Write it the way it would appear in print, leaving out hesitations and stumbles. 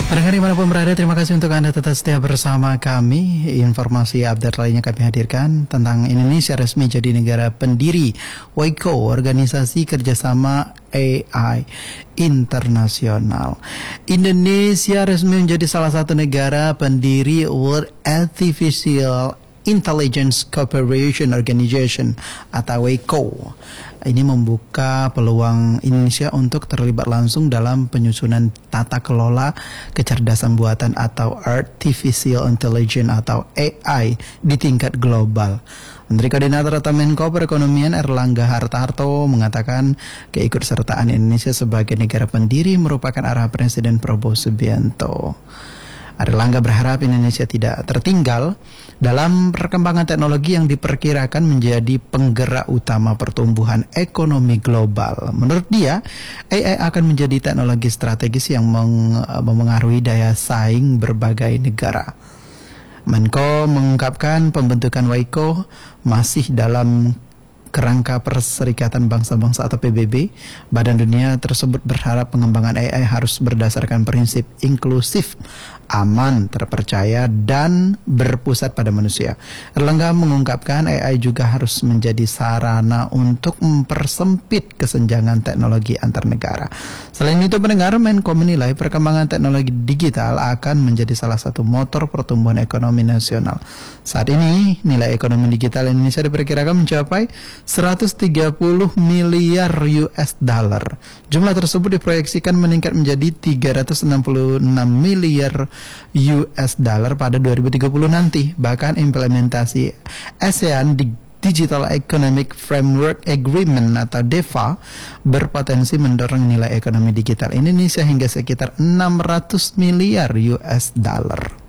Pendengar dimanapun berada, terima kasih untuk Anda tetap setia bersama kami. Informasi update lainnya kami hadirkan tentang Indonesia resmi jadi negara pendiri WICO, Organisasi Kerjasama AI Internasional. Indonesia resmi menjadi salah satu negara pendiri World Artificial Intelligence Cooperation Organization atau WICO. Ini membuka peluang Indonesia untuk terlibat langsung dalam penyusunan tata kelola kecerdasan buatan atau Artificial Intelligence atau AI di tingkat global. Menteri Koordinator atau Menko Perekonomian Erlangga Hartarto mengatakan keikutsertaan Indonesia sebagai negara pendiri merupakan arah Presiden Prabowo Subianto. Erlangga berharap Indonesia tidak tertinggal dalam perkembangan teknologi yang diperkirakan menjadi penggerak utama pertumbuhan ekonomi global. Menurut dia, AI akan menjadi teknologi strategis yang memengaruhi daya saing berbagai negara. Menko mengungkapkan pembentukan WICO masih dalam kerangka Perserikatan Bangsa-Bangsa atau PBB. Badan dunia tersebut berharap pengembangan AI harus berdasarkan prinsip inklusif, aman, terpercaya, dan berpusat pada manusia. Erlangga mengungkapkan AI juga harus menjadi sarana untuk mempersempit kesenjangan teknologi antar negara. Selain itu, pendengar, Menko menilai perkembangan teknologi digital akan menjadi salah satu motor pertumbuhan ekonomi nasional. Saat ini, nilai ekonomi digital Indonesia diperkirakan mencapai 130 miliar US dollar. Jumlah tersebut diproyeksikan meningkat menjadi 366 miliar US dollar pada 2030 nanti. Bahkan implementasi ASEAN Digital Economic Framework Agreement atau DEFA berpotensi mendorong nilai ekonomi digital Indonesia hingga sekitar 600 miliar US dollar.